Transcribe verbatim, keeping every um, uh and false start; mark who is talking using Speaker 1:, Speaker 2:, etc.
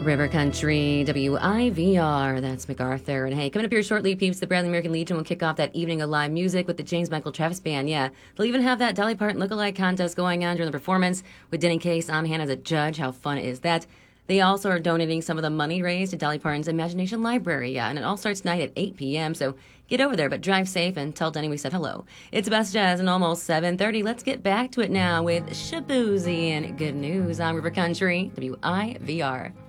Speaker 1: River Country, W I V R, that's MacArthur. And hey, coming up here shortly, peeps, the Bradley American Legion will kick off that evening of live music with the James Michael Travis Band. Yeah, they'll even have that Dolly Parton lookalike contest going on during the performance with Denny Case on hand as a judge. How fun is that? They also are donating some of the money raised to Dolly Parton's Imagination Library, yeah, and it all starts tonight at eight p.m., so get over there, but drive safe and tell Denny we said hello. It's Best Jazz and almost seven thirty. Let's get back to it now with Shaboozey and Good News on River Country, W I V R.